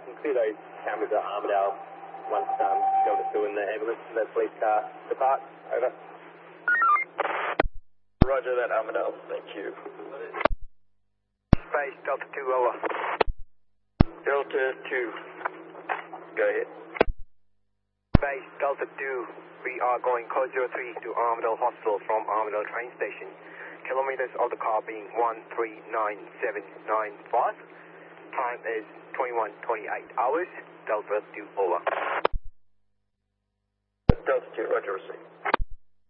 clear those cameras at Armadale once Delta 2 and the ambulance and the police car depart. Over. Roger that, Armadale. Thank you. Base Delta 2, over. Delta 2. Go ahead. Base Delta 2, we are going code 03 to Armadale Hospital from Armadale train station. Kilometers of the car being 139795. Time is 21:28 hours. Delta 2, over. Delta 2, roger, receive.